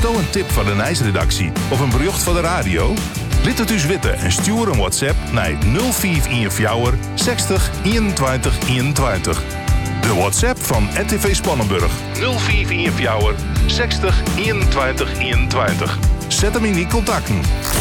Sto een tip van de Nijsredactie of een bericht van de radio? Laat het us weten en stuur een WhatsApp naar 0514 60 21 21. De WhatsApp van RTV Spannenburg 0514 60 21 21. Zet hem in die contacten.